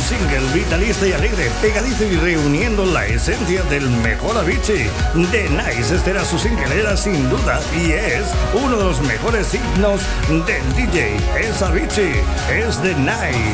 single vitalista y alegre, pegadizo y reuniendo la esencia del mejor Avicii. The Nice, este era su single, era sin duda y es uno de los mejores himnos del DJ. Es Avicii, es The Nice.